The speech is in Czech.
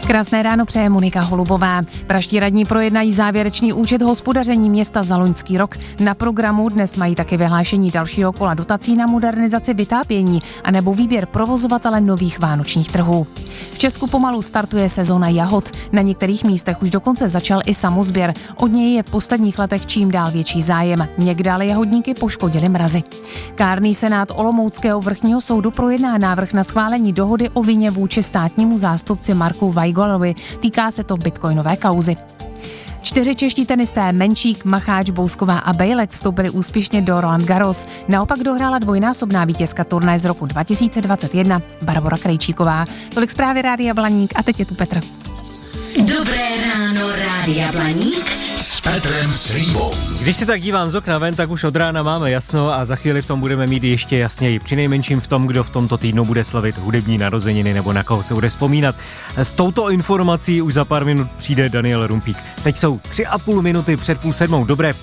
Krásné ráno přeje Monika Holubová. Praští radní projednají závěrečný účet hospodaření města za loňský rok. Na programu dnes mají také vyhlášení dalšího kola dotací na modernizaci vytápění anebo výběr provozovatele nových vánočních trhů. V Česku pomalu startuje sezóna jahod. Na některých místech už dokonce začal i samozběr. Od něj je v posledních letech čím dál větší zájem. Někde ale jahodníky poškodily mrazy. Kárný senát Olomouckého vrchního soudu projedná návrh na schválení dohody o vině vůči státnímu zástupci Marku Weigolovi. Týká se to bitcoinové kauzy. 4 čeští tenisté Menčík, Macháč, Bousková a Bejlek vstoupili úspěšně do Roland Garros. Naopak dohrála dvojnásobná vítězka turnaje z roku 2021 Barbora Krejčíková. Tolik zprávy Rádia Blaník a teď je tu Petr. Dobré ráno, Rádia Blaník s Petrem Slívou. Když se tak dívám z okna ven, tak už od rána máme jasno a za chvíli v tom budeme mít ještě jasněji. Přinejmenším v tom, kdo v tomto týdnu bude slavit hudební narozeniny nebo na koho se bude vzpomínat. S touto informací už za pár minut přijde Daniel Rumpík. Teď jsou 3,5 minuty před 6:30. Dobré